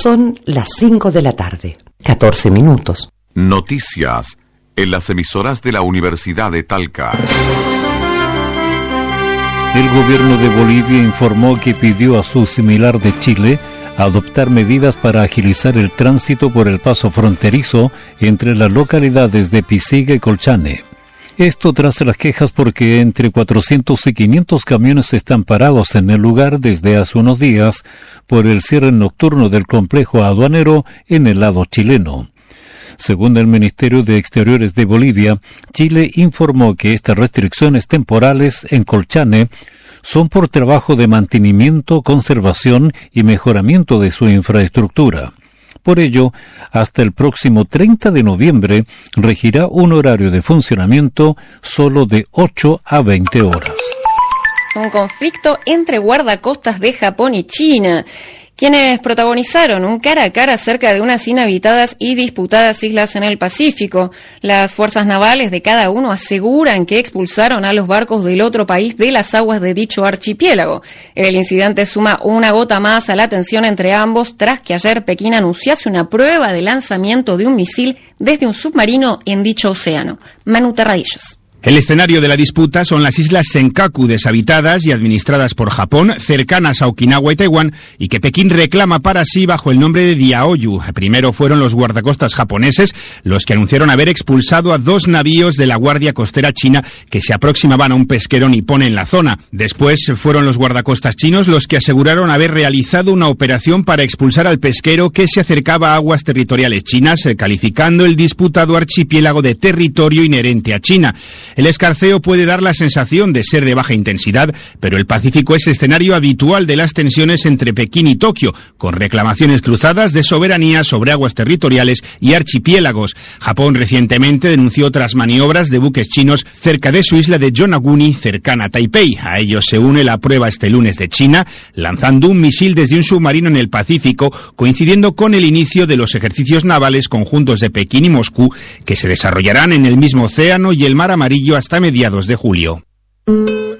Son las 5 de la tarde, 14 minutos. Noticias en las emisoras de la Universidad de Talca. El gobierno de Bolivia informó que pidió a su similar de Chile adoptar medidas para agilizar el tránsito por el paso fronterizo entre las localidades de Pisiga y Colchane. Esto tras las quejas porque entre 400 y 500 camiones están parados en el lugar desde hace unos días por el cierre nocturno del complejo aduanero en el lado chileno. Según el Ministerio de Exteriores de Bolivia, Chile informó que estas restricciones temporales en Colchane son por trabajo de mantenimiento, conservación y mejoramiento de su infraestructura. Por ello, hasta el próximo 30 de noviembre regirá un horario de funcionamiento solo de 8 a 20 horas. Un conflicto entre guardacostas de Japón y China, quienes protagonizaron un cara a cara cerca de unas inhabitadas y disputadas islas en el Pacífico. Las fuerzas navales de cada uno aseguran que expulsaron a los barcos del otro país de las aguas de dicho archipiélago. El incidente suma una gota más a la tensión entre ambos tras que ayer Pekín anunciase una prueba de lanzamiento de un misil desde un submarino en dicho océano. Manu Terradillos. El escenario de la disputa son las islas Senkaku, deshabitadas y administradas por Japón, cercanas a Okinawa y Taiwán, y que Pekín reclama para sí bajo el nombre de Diaoyu. Primero fueron los guardacostas japoneses los que anunciaron haber expulsado a 2 navíos de la Guardia Costera China que se aproximaban a un pesquero nipón en la zona. Después fueron los guardacostas chinos los que aseguraron haber realizado una operación para expulsar al pesquero que se acercaba a aguas territoriales chinas, calificando el disputado archipiélago de territorio inherente a China. El escarceo puede dar la sensación de ser de baja intensidad, pero el Pacífico es escenario habitual de las tensiones entre Pekín y Tokio, con reclamaciones cruzadas de soberanía sobre aguas territoriales y archipiélagos. Japón recientemente denunció otras maniobras de buques chinos cerca de su isla de Yonaguni, cercana a Taipei. A ello se une la prueba este lunes de China, lanzando un misil desde un submarino en el Pacífico, coincidiendo con el inicio de los ejercicios navales conjuntos de Pekín y Moscú, que se desarrollarán en el mismo océano y el Mar Amarillo hasta mediados de julio.